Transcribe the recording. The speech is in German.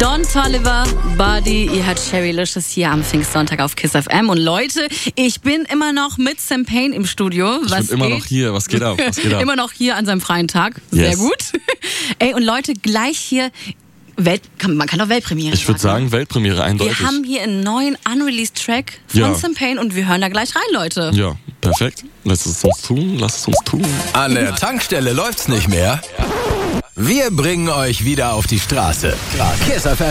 Don Toliver, Buddy, ihr hört Sherrylicious hier am Pfingstsonntag auf KISS FM. Und Leute, ich bin immer noch mit Sam Payne im Studio. Ich bin immer noch hier. Was geht ab? Immer noch hier an seinem freien Tag. Sehr gut. Ey, und Leute, gleich hier man kann doch Weltpremiere Ich würde sagen, Weltpremiere, eindeutig. Wir haben hier einen neuen unreleased Track von Sam Payne und wir hören da gleich rein, Leute. Ja, perfekt. Lass es uns tun. An der Tankstelle läuft's nicht mehr. Wir bringen euch wieder auf die Straße. KISS FM.